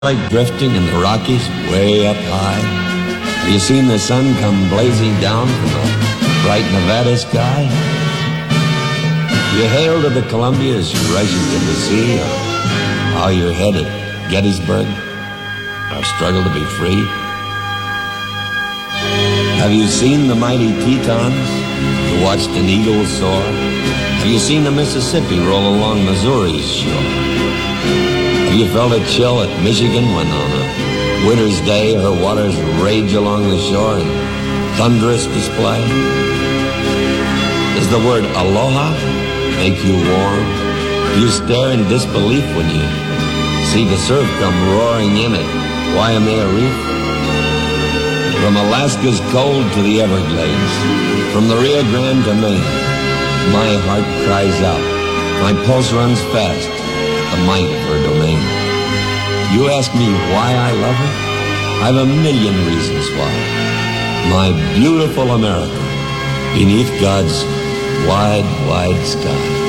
Like drifting in the Rockies way up high. Have you seen the sun come blazing down from a bright Nevada sky? You hail to the Columbia as you rushes to the sea, or how you're headed, Gettysburg, our struggle to be free. Have you seen the mighty Tetons? You watched an eagle soar? Have you seen the Mississippi roll along Missouri's shore? Have you felt a chill at Michigan when on a winter's day her waters rage along the shore in thunderous display? Does the word aloha make you warm? Do you stare in disbelief when you see the surf come roaring in at Waimea Reef? From Alaska's cold to the Everglades, from the Rio Grande to Maine, my heart cries out, my pulse runs fast, the might of her domain. You ask me why I love her? I've a million reasons why. My beautiful America, beneath God's wide, wide sky.